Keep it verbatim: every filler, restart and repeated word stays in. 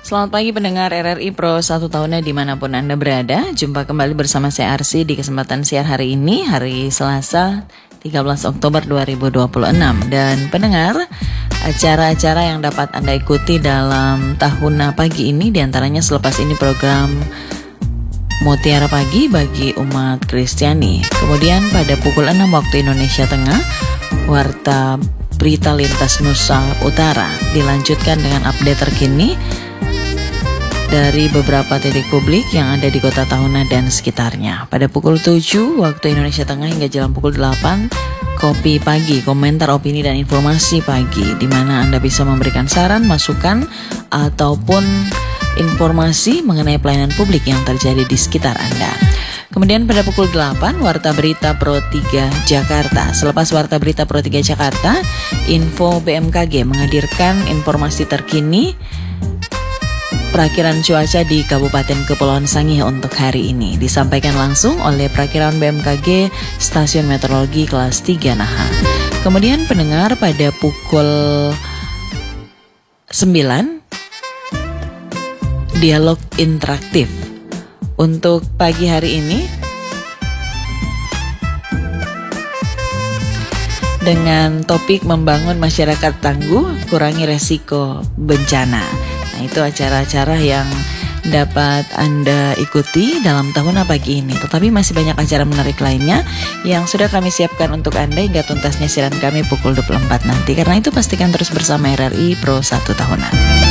Selamat pagi pendengar R R I Pro satu tahunnya dimanapun Anda berada. Jumpa kembali bersama saya Arsy di kesempatan siar hari ini, hari Selasa tiga belas Oktober dua ribu dua puluh enam. Dan pendengar, acara-acara yang dapat Anda ikuti dalam tahun pagi ini diantaranya selepas ini program Mutiara Pagi bagi umat Kristiani. Kemudian pada pukul enam waktu Indonesia Tengah, Warta Berita Lintas Nusa Utara dilanjutkan dengan update terkini dari beberapa titik publik yang ada di kota Tahuna dan sekitarnya. Pada pukul tujuh waktu Indonesia Tengah hingga jam pukul delapan, Kopi Pagi, komentar, opini, dan informasi pagi, di mana Anda bisa memberikan saran, masukan, ataupun informasi mengenai pelayanan publik yang terjadi di sekitar Anda. Kemudian pada pukul delapan, Warta Berita Pro tiga Jakarta. Selepas Warta Berita Pro tiga Jakarta, Info B M K G menghadirkan informasi terkini perakiran cuaca di Kabupaten Kepulauan Sangihe untuk hari ini. Disampaikan langsung oleh perakiran B M K G Stasiun Meteorologi Kelas tiga Naha. Kemudian pendengar pada pukul sembilan, dialog interaktif. Untuk pagi hari ini dengan topik membangun masyarakat tangguh, kurangi resiko bencana. Nah, itu acara-acara yang dapat Anda ikuti dalam tahun pagi ini. Tetapi masih banyak acara menarik lainnya yang sudah kami siapkan untuk Anda hingga tuntasnya siaran kami pukul dua puluh empat nanti. Karena itu pastikan terus bersama R R I Pro satu Tahunan.